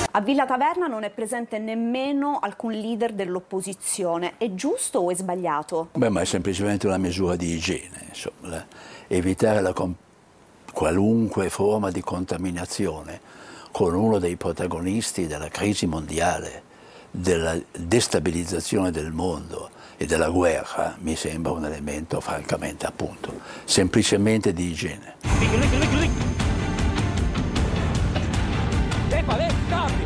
A Villa Taverna non è presente nemmeno alcun leader dell'opposizione. È giusto o è sbagliato? Beh, ma è semplicemente una misura di igiene, insomma, evitare qualunque forma di contaminazione con uno dei protagonisti della crisi mondiale, della destabilizzazione del mondo e della guerra, mi sembra un elemento francamente, appunto, semplicemente di igiene. Stop!